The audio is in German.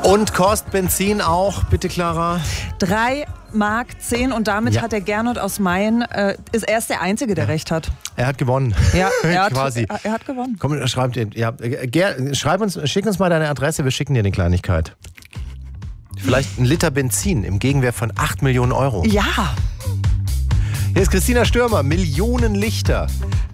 Und kostet Benzin auch, bitte Clara? 3,10 Mark und damit hat der Gernot aus Mayen, ist erst der Einzige, der recht hat. Er hat gewonnen. Ja, quasi. Er hat gewonnen. Komm, schick uns mal deine Adresse, wir schicken dir eine Kleinigkeit. Vielleicht ein Liter Benzin im Gegenwert von 8 Millionen Euro. Ja. Hier ist Christina Stürmer, Millionen Lichter.